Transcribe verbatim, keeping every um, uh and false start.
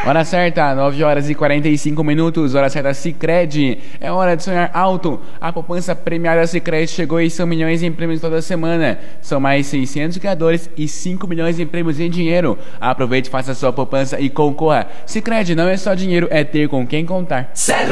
Hora certa, nove horas e quarenta e cinco minutos. Hora certa, Sicredi. É hora de sonhar alto. A poupança premiada Sicredi chegou e são milhões em prêmios toda semana. São mais seiscentos ganhadores e cinco milhões em prêmios em dinheiro. Aproveite, faça sua poupança e concorra. Sicredi não é só dinheiro, é ter com quem contar.